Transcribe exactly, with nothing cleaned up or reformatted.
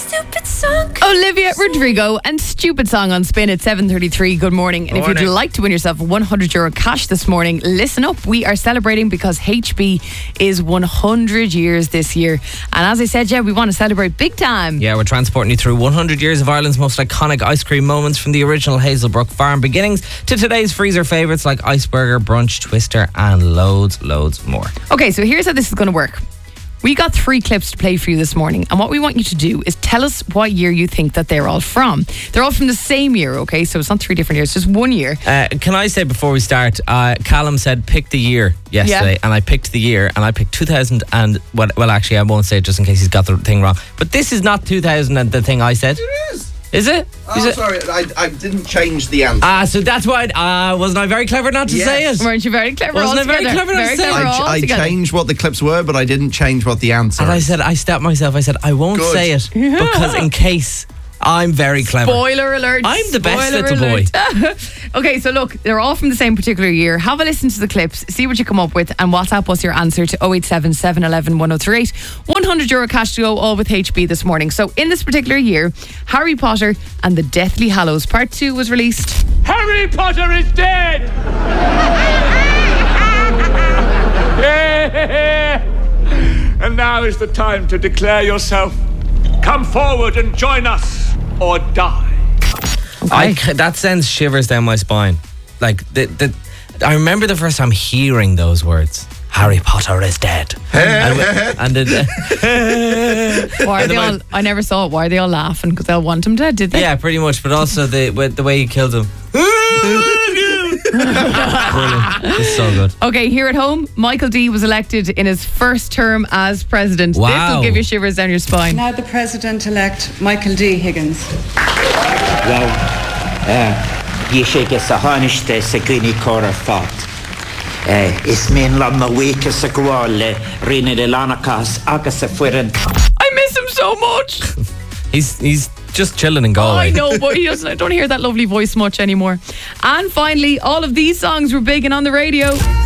stupid song. Olivia Rodrigo and Stupid Song on Spin at seven thirty-three. Good morning. And if Morning. you'd like to win yourself one hundred euro cash this morning, listen up. We are celebrating because H B is one hundred years this year. And as I said, yeah, we want to celebrate big time. Yeah, we're transporting you through one hundred years of Ireland's most iconic ice cream moments, from the original Hazelbrook Farm beginnings to today's freezer favourites like Iceberger, Brunch, Twister and loads, loads more. Okay, so here's how this is going to work. We got three clips to play for you this morning, and what we want you to do is tell us what year you think that they're all from. They're all from the same year, okay? So it's not three different years, just one year. Uh, can I say before we start, uh, Callum said pick the year yesterday, Yeah. and I picked the year, and I picked two thousand and, well, well actually I won't say it just in case he's got the thing wrong, but this is not two thousand and the thing I said. It is. Is it? Oh, Is it? sorry, I, I didn't change the answer. Ah, so that's why, uh, wasn't I very clever not to Yes. say it? Weren't you very clever Wasn't all I very together? clever not to Very say it? clever I, all I together. changed what the clips were, but I didn't change what the answer And I is. said, I stopped myself, I said, I won't Good. say it, because in case, I'm very clever. Spoiler alert. I'm the best Spoiler little boy. alert. Okay, so look, they're all from the same particular year. Have a listen to the clips, see what you come up with, and WhatsApp us your answer to oh eight seven, seven one one, one oh three eight. one hundred euro cash to go, all with H B this morning. So in this particular year, Harry Potter and the Deathly Hallows Part two was released. Harry Potter is dead! And now is the time to declare yourself. Come forward and join us, or die. I c- that sends shivers down my spine. Like, the, the, I remember the first time hearing those words. Harry Potter is dead. and, and the, Why are And they the all, most- I never saw it. Why are they all laughing? Because they'll want him dead, did they? yeah, pretty much. But also the with the way he killed him. Brilliant. It's so good. Okay, here at home, Michael D was elected in his first term as president. Wow. This will give you shivers down your spine. Now the President-elect, Michael D. Higgins. Well, bhí sé go sa tháinisce sa gcuine córa fát. Is mín lam na bhuice sa gháil le riine le lánachas agus sa fuireann. I miss him so much. He's he's just chilling in Oh, Galway. I know, but he doesn't, I don't hear that lovely voice much anymore. And finally, all of these songs were big and on the radio.